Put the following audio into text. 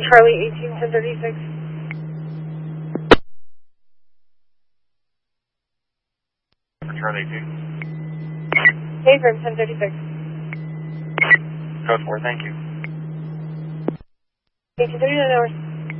Charlie 181036. Charlie 2. Hey, firm 1036. Code 4, thank you. 1839 hours.